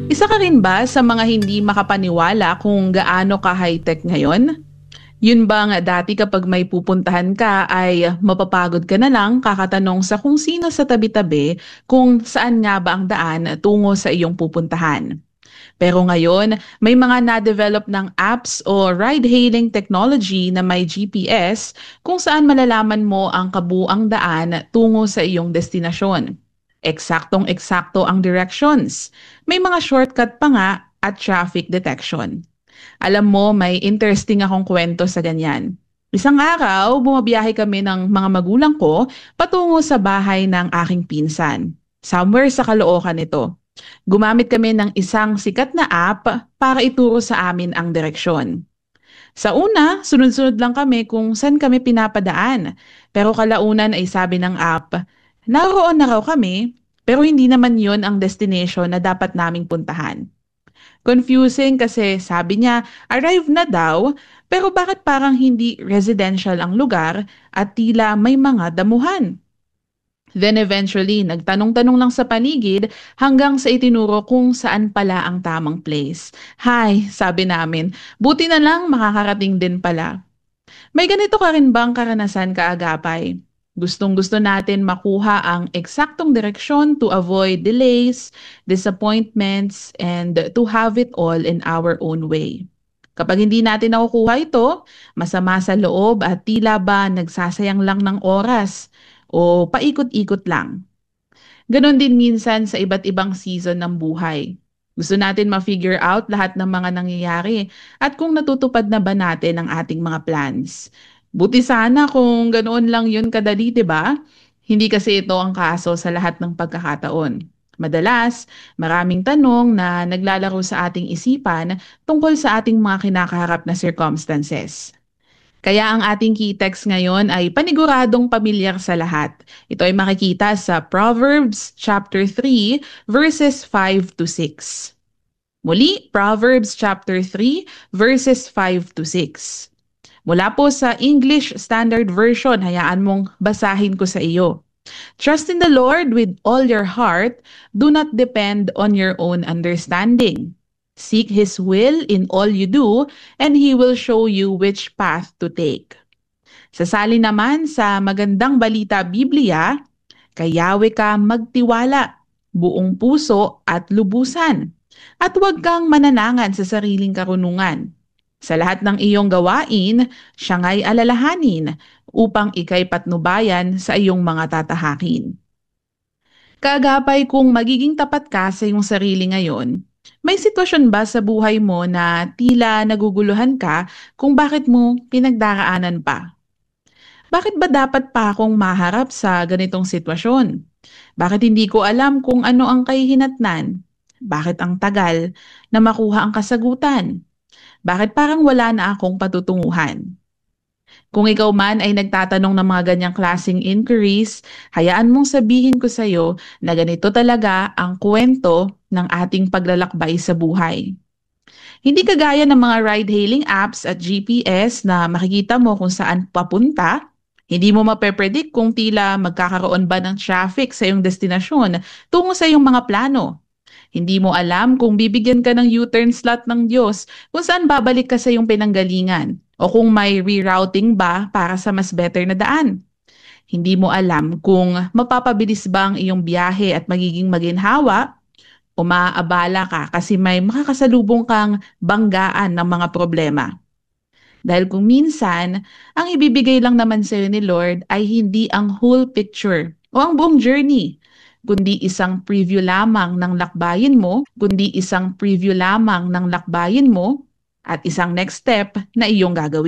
Isa ka rin ba sa mga hindi makapaniwala kung gaano ka high-tech ngayon? Yun bang dati kapag may pupuntahan ka ay mapapagod ka na lang kakatanong sa kung sino sa tabi-tabi kung saan nga ba ang daan tungo sa iyong pupuntahan? Pero ngayon, may mga na-develop ng apps o ride-hailing technology na may GPS kung saan malalaman mo ang kabuang daan tungo sa iyong destinasyon. Eksaktong-eksakto ang directions. May mga shortcut pa nga at traffic detection. Alam mo, may interesting akong kwento sa ganyan. Isang araw, bumabiyahe kami ng mga magulang ko patungo sa bahay ng aking pinsan. Somewhere sa Caloocan ito. Gumamit kami ng isang sikat na app para ituro sa amin ang direksyon. Sa una, sunod-sunod lang kami kung saan kami pinapadaan. Pero kalaunan ay sabi ng app, naroon na raw kami, pero hindi naman yon ang destination na dapat naming puntahan. Confusing kasi sabi niya, arrive na daw, pero bakit parang hindi residential ang lugar at tila may mga damuhan? Then eventually, nagtanong-tanong lang sa paligid hanggang sa itinuro kung saan pala ang tamang place. Hay, sabi namin, buti na lang makakarating din pala. May ganito ka rin bang karanasan kaagapay? Gustong-gusto natin makuha ang eksaktong direksyon to avoid delays, disappointments, and to have it all in our own way. Kapag hindi natin nakukuha ito, masama sa loob at tila ba nagsasayang lang ng oras o paikot-ikot lang. Ganon din minsan sa iba't ibang season ng buhay. Gusto natin ma-figure out lahat ng mga nangyayari at kung natutupad na ba natin ang ating mga plans. Buti sana kung ganoon lang yun kadali, diba? Hindi kasi ito ang kaso sa lahat ng pagkakataon. Madalas, maraming tanong na naglalaro sa ating isipan tungkol sa ating mga kinakaharap na circumstances. Kaya ang ating key text ngayon ay paniguradong pamilyar sa lahat. Ito ay makikita sa Proverbs chapter 3 verses 5 to 6. Muli, Proverbs chapter 3 verses 5 to 6. Mula po sa English Standard Version, hayaan mong basahin ko sa iyo. Trust in the Lord with all your heart, do not depend on your own understanding. Seek His will in all you do, and He will show you which path to take. Sasali naman sa magandang balita Biblia, kay Yahweh ka magtiwala, buong puso at lubusan. At huwag kang mananangan sa sariling karunungan. Sa lahat ng iyong gawain, siya nga'y alalahanin upang ika'y patnubayan sa iyong mga tatahakin. Kaagapay kung magiging tapat ka sa iyong sarili ngayon, may sitwasyon ba sa buhay mo na tila naguguluhan ka kung bakit mo pinagdaraanan pa? Bakit ba dapat pa akong maharap sa ganitong sitwasyon? Bakit hindi ko alam kung ano ang kahihinatnan? Bakit ang tagal na makuha ang kasagutan? Bakit parang wala na akong patutunguhan? Kung ikaw man ay nagtatanong ng mga ganyang klaseng inquiries, hayaan mong sabihin ko sa iyo na ganito talaga ang kwento ng ating paglalakbay sa buhay. Hindi kagaya ng mga ride-hailing apps at GPS na makikita mo kung saan papunta, hindi mo mapepredict kung tila magkakaroon ba ng traffic sa iyong destinasyon tungo sa iyong mga plano. Hindi mo alam kung bibigyan ka ng U-turn slot ng Diyos kung saan babalik ka sa iyong pinanggalingan o kung may rerouting ba para sa mas better na daan. Hindi mo alam kung mapapabilis ba ang iyong biyahe at magiging maginhawa o maaabala ka kasi may makakasalubong kang banggaan ng mga problema. Dahil kung minsan, ang ibibigay lang naman sa iyo ni Lord ay hindi ang whole picture o ang buong journey, kundi isang preview lamang ng lakbayin mo, at isang next step na iyong gagawin.